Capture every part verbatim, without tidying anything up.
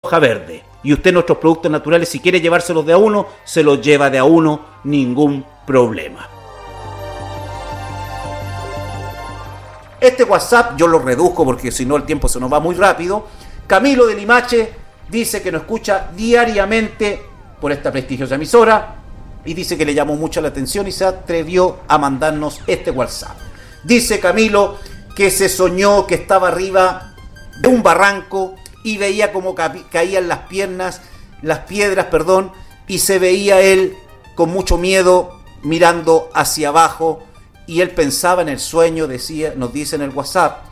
Hoja Verde. Y usted nuestros productos naturales, si quiere llevárselos de a uno, se los lleva de a uno, ningún problema. Este WhatsApp yo lo reduzco porque si no el tiempo se nos va muy rápido. Camilo de Limache dice que nos escucha diariamente por esta prestigiosa emisora y dice que le llamó mucho la atención y se atrevió a mandarnos este WhatsApp. Dice Camilo que se soñó que estaba arriba de un barranco y veía cómo ca- caían las piernas, las piedras, perdón, y se veía él con mucho miedo mirando hacia abajo y él pensaba en el sueño, decía, nos dice en el WhatsApp,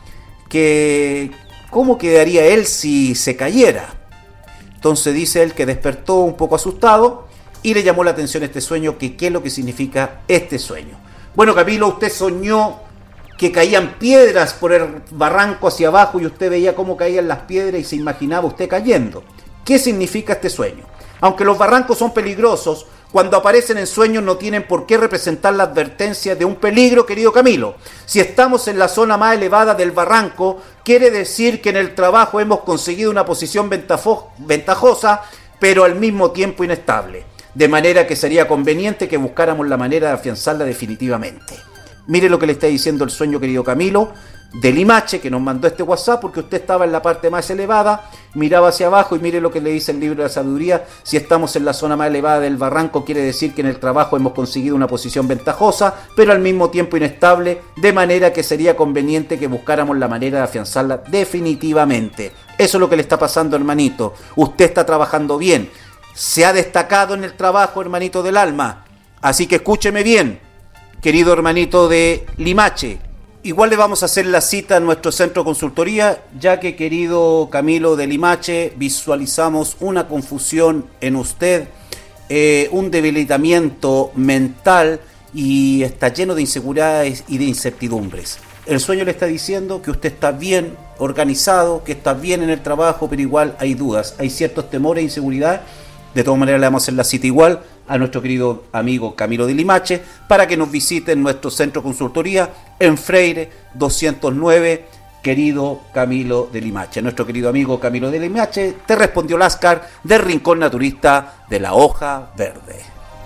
que cómo quedaría él si se cayera. Entonces dice él que despertó un poco asustado y le llamó la atención este sueño, que qué es lo que significa este sueño. Bueno, Camilo, usted soñó que caían piedras por el barranco hacia abajo y usted veía cómo caían las piedras y se imaginaba usted cayendo. ¿Qué significa este sueño? Aunque los barrancos son peligrosos, cuando aparecen en sueños no tienen por qué representar la advertencia de un peligro, querido Camilo. Si estamos en la zona más elevada del barranco, quiere decir que en el trabajo hemos conseguido una posición ventafo- ventajosa, pero al mismo tiempo inestable. De manera que sería conveniente que buscáramos la manera de afianzarla definitivamente. Mire lo que le está diciendo el sueño, querido Camilo, de Limache, que nos mandó este WhatsApp porque usted estaba en la parte más elevada, miraba hacia abajo y mire lo que le dice el libro de la sabiduría. Si estamos en la zona más elevada del barranco, quiere decir que en el trabajo hemos conseguido una posición ventajosa, pero al mismo tiempo inestable, de manera que sería conveniente que buscáramos la manera de afianzarla definitivamente. Eso es lo que le está pasando, hermanito. Usted está trabajando bien, se ha destacado en el trabajo, hermanito del alma. Así que escúcheme bien, querido hermanito de Limache. Igual le vamos a hacer la cita en nuestro centro de consultoría, ya que, querido Camilo de Limache, visualizamos una confusión en usted, eh, un debilitamiento mental y está lleno de inseguridades y de incertidumbres. El sueño le está diciendo que usted está bien organizado, que está bien en el trabajo, pero igual hay dudas, hay ciertos temores e inseguridades. De todas maneras le vamos a hacer la cita igual a nuestro querido amigo Camilo de Limache para que nos visite en nuestro centro de consultoría en Freire doscientos nueve, querido Camilo de Limache. Nuestro querido amigo Camilo de Limache te respondió Láscar del Rincón Naturista de la Hoja Verde.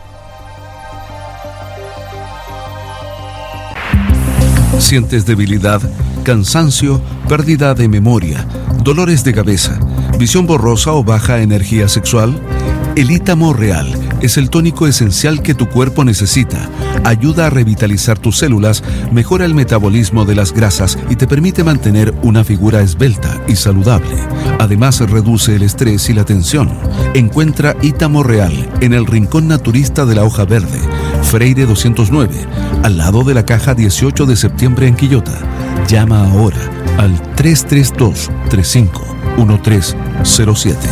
¿Sientes debilidad, cansancio, pérdida de memoria, dolores de cabeza, visión borrosa o baja energía sexual? El Ítamo Real es el tónico esencial que tu cuerpo necesita. Ayuda a revitalizar tus células, mejora el metabolismo de las grasas y te permite mantener una figura esbelta y saludable. Además, reduce el estrés y la tensión. Encuentra Ítamo Real en el Rincón Naturista de la Hoja Verde, Freire doscientos nueve, al lado de la caja dieciocho de septiembre en Quillota. Llama ahora al tres tres dos, tres cinco uno tres cero siete.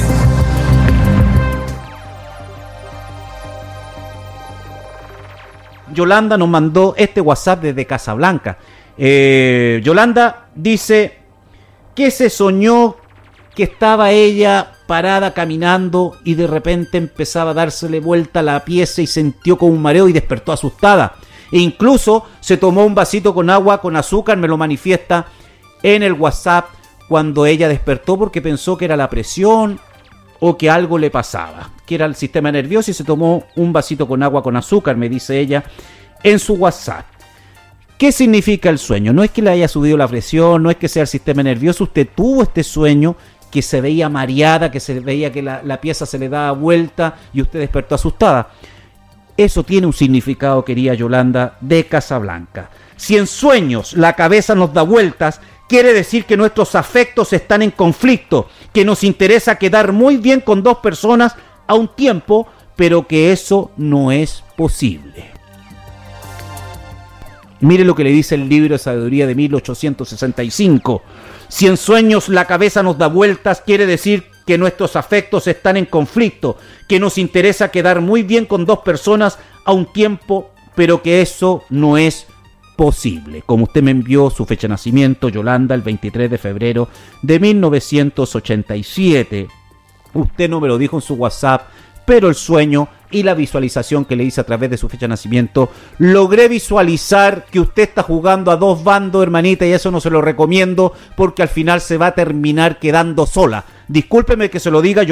Yolanda nos mandó este WhatsApp desde Casablanca. Eh, Yolanda dice que se soñó que estaba ella parada caminando y de repente empezaba a dársele vuelta a la pieza y sintió como un mareo y despertó asustada. E incluso se tomó un vasito con agua con azúcar, me lo manifiesta en el WhatsApp, cuando ella despertó porque pensó que era la presión o que algo le pasaba, que era el sistema nervioso, y se tomó un vasito con agua con azúcar, me dice ella en su WhatsApp. ¿Qué significa el sueño? No es que le haya subido la presión, no es que sea el sistema nervioso. Usted tuvo este sueño que se veía mareada, que se veía que la, la pieza se le daba vuelta y usted despertó asustada. Eso tiene un significado, querida Yolanda, de Casablanca. Si en sueños la cabeza nos da vueltas, quiere decir que nuestros afectos están en conflicto, que nos interesa quedar muy bien con dos personas a un tiempo, pero que eso no es posible. Mire lo que le dice el libro de sabiduría de mil ochocientos sesenta y cinco. Si en sueños la cabeza nos da vueltas, quiere decir que nuestros afectos están en conflicto, que nos interesa quedar muy bien con dos personas a un tiempo, pero que eso no es posible. Como usted me envió su fecha de nacimiento, Yolanda, el veintitrés de febrero de mil novecientos ochenta y siete. Usted no me lo dijo en su WhatsApp, pero el sueño y la visualización que le hice a través de su fecha de nacimiento, logré visualizar que usted está jugando a dos bandos, hermanita, y eso no se lo recomiendo porque al final se va a terminar quedando sola. Discúlpeme que se lo diga, yo